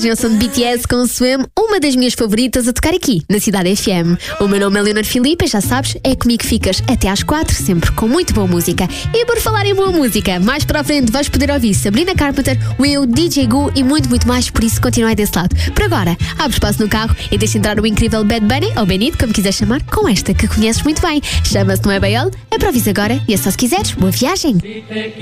Eu sou de BTS com Swim, uma das minhas favoritas a tocar aqui, na Cidade FM. O meu nome é Leonor Filipe, já sabes, é comigo que ficas até às 4, sempre com muito boa música. E por falar em boa música, mais para a frente vais poder ouvir Sabrina Carpenter, Will, DJ Gu e muito, muito mais, por isso continua aí desse lado. Por agora, abre espaço no carro e deixa entrar o incrível Bad Bunny, ou Benito, como quiseres chamar, com esta que conheces muito bem. Chama-se Não é Baiol, é para ouvir agora e é só se quiseres. Boa viagem!